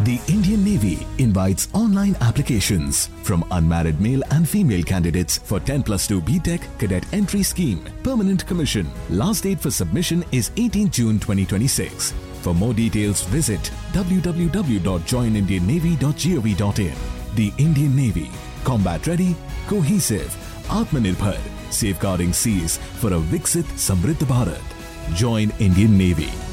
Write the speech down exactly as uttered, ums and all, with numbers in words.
The Indian Navy invites online applications from unmarried male and female candidates for ten plus two B Tech Cadet Entry Scheme, Permanent Commission. Last date for submission is eighteenth June twenty twenty-six. For more details, visit w w w dot join indian navy dot gov dot in. The Indian Navy, combat ready, cohesive, Atmanirbhar, safeguarding seas for a Viksit Samriddh Bharat. Join Indian Navy.